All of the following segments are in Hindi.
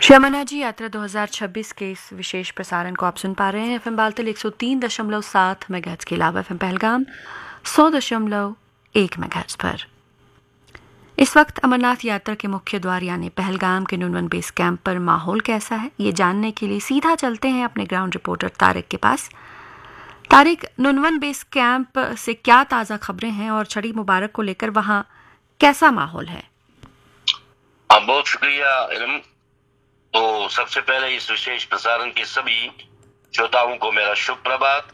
श्री अमरनाथ जी यात्रा 2026 के इस विशेष प्रसारण को आप सुन पा रहे हैं एफएम बालतल 103.7 मेगाहर्ट्ज के अलावा एफएम पहलगाम 100.1 मेगाहर्ट्ज पर। इस वक्त अमरनाथ यात्रा के मुख्य द्वार यानी पहलगाम के नुनवन बेस कैंप पर माहौल कैसा है, ये जानने के लिए सीधा चलते हैं अपने ग्राउंड रिपोर्टर तारिक के पास। तारिक, नुनवन बेस कैंप से क्या ताज़ा खबरें हैं और छड़ी मुबारक को लेकर वहाँ कैसा माहौल है? बहुत शुक्रिया इल्म। तो सबसे पहले इस विशेष प्रसारण के सभी श्रोताओं को मेरा शुभ प्रभात।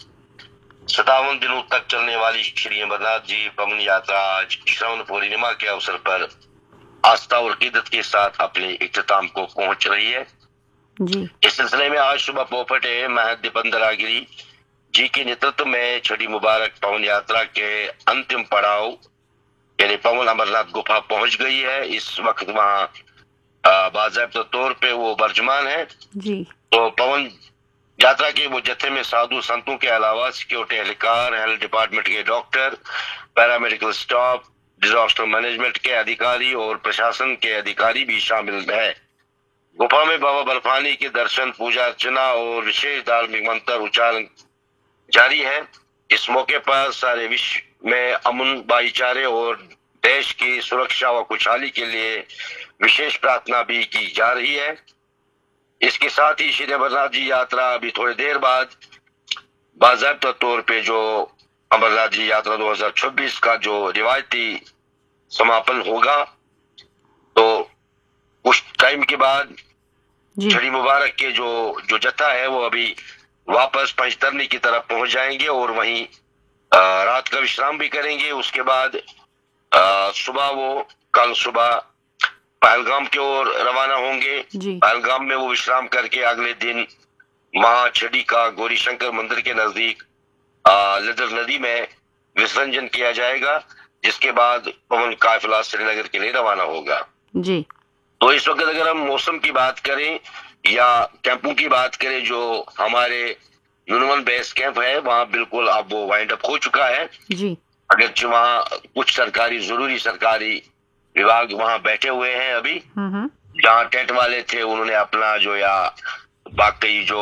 57 दिनों तक चलने वाली श्री अमरनाथ जी पवन यात्रा आज श्रावण पूर्णिमा के अवसर पर आस्था और क़िदत के साथ अपने इख्तिताम को पहुंच रही है जी। इस सिलसिले में आज सुबह पोपटे महंत दीपंदरागिरी जी के नेतृत्व में छड़ी मुबारक पवन यात्रा के अंतिम पड़ाव यानी पवन अमरनाथ गुफा पहुंच गई है। इस वक्त वहाँ बाज़ाब्ता तौर पे वो बर्जमान है जी। तो पवन यात्रा के वो जत्थे में साधु संतों के अलावा सिक्योरिटी एहलकार, हेल्थ डिपार्टमेंट के doctor, paramedical staff, disaster management के अधिकारी और प्रशासन के अधिकारी भी शामिल है। गुफा में बाबा बर्फानी के दर्शन, पूजा अर्चना और विशेष धार्मिक मंत्र उच्चारण जारी है। इस मौके पर सारे विश्व में अमन, भाईचारे और देश की सुरक्षा व खुशहाली के लिए विशेष प्रार्थना भी की जा रही है। इसके साथ ही श्री अमरनाथ जी यात्रा अभी थोड़ी देर बाद बाज़ाब्ता तौर पे जो अमरनाथ जी यात्रा 2026 का जो रिवायती समापन होगा तो कुछ टाइम के बाद छड़ी मुबारक के जो जत्था है वो अभी वापस पंचतरनी की तरफ पहुंच जाएंगे और वहीं रात का विश्राम भी करेंगे। उसके बाद सुबह वो कल सुबह पहलगाम की ओर रवाना होंगे। पहलगाम में वो विश्राम करके अगले दिन महा छड़ी का गौरी शंकर मंदिर के नजदीक लिदर नदी में विसर्जन किया जाएगा, जिसके बाद पवन काफिला श्रीनगर के लिए रवाना होगा जी। तो इस वक्त अगर हम मौसम की बात करें या कैंपों की बात करें, जो हमारे नुनवन बेस कैंप है वहाँ बिल्कुल अब वो वाइंड अप हो चुका है जी। अगर वहाँ कुछ जरूरी सरकारी विभाग वहाँ बैठे हुए हैं अभी। जहाँ टेंट वाले थे उन्होंने अपना जो या बाकी जो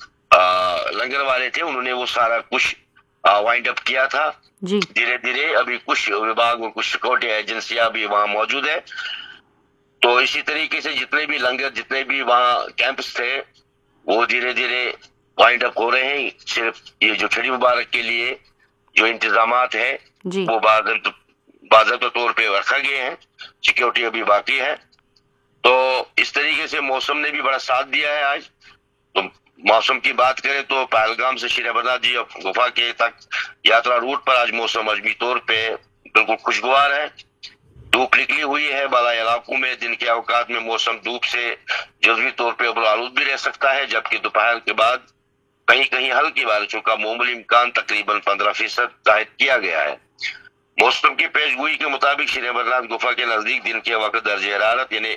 लंगर वाले थे उन्होंने वो सारा कुछ वाइंड अप किया था। धीरे धीरे अभी कुछ विभाग और कुछ सिक्योरिटी एजेंसियां भी वहाँ मौजूद है। तो इसी तरीके से जितने भी लंगर, जितने भी वहाँ कैंप्स थे वो धीरे धीरे वाइंड अप हो रहे हैं। सिर्फ ये जो छड़ी मुबारक के लिए जो इंतजामात है वो बाज़ाब्ता तौर पे रखा गए हैं, सिक्योरिटी अभी बाकी है। तो इस तरीके से मौसम ने भी बड़ा साथ दिया है आज। तो मौसम की बात करें तो पहलगाम से श्री अमरनाथ जी गुफा के तक यात्रा रूट पर आज मौसम अजमी तौर पे बिल्कुल खुशगवार है। धूप निकली हुई है। बाला इलाकों में दिन के अवकात में मौसम धूप से जज्वी तौर पे आलूद भी रह सकता है, जबकि दोपहर के बाद कहीं कहीं हल्की बारिशों का मामूली इम्कान तकरीबन 15% जाहिर किया गया है। मौसम की पेशगोई के मुताबिक श्री अमरनाथ गुफा के नजदीक दिन के वक्त दर्जे हरारत यानी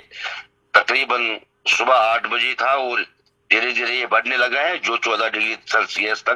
तकरीबन सुबह 8 बजे था और धीरे धीरे ये बढ़ने लगा है जो 14 डिग्री सेल्सियस तक